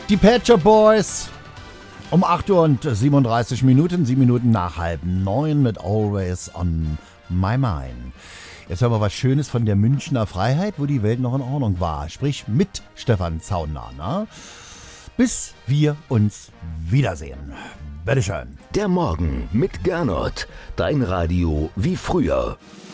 Die Pet Shop Boys um 8:37 Minuten, 7 Minuten nach 8:30 mit Always on My Mind. Jetzt hören wir was Schönes von der Münchner Freiheit, wo die Welt noch in Ordnung war. Sprich mit Stefan Zauner. Na? Bis wir uns wiedersehen. Bitteschön. Der Morgen mit Gernot. Dein Radio wie früher.